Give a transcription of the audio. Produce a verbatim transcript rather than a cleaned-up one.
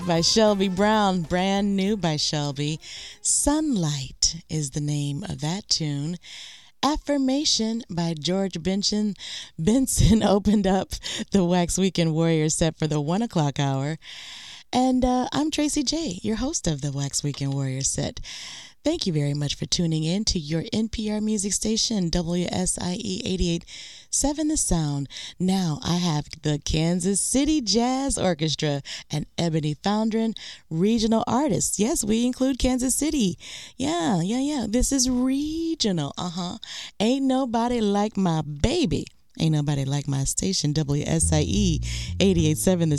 By Shelby Brown, brand new by Shelby. Sunlight is the name of that tune. Affirmation by George Benson. Benson opened up the Wax Weekend Warrior set for the one o'clock hour. And uh, I'm Tracy J, your host of the Wax Weekend Warrior set. Thank you very much for tuning in to your N P R music station, W S I E eighty-eight point seven The Sound. Now I have the Kansas City Jazz Orchestra and Ebony Foundrin, regional artists. Yes, we include Kansas City. Yeah, yeah, yeah. This is regional. Uh-huh. Ain't nobody like my baby. Ain't nobody like my station, W S I E eighty-eight point seven The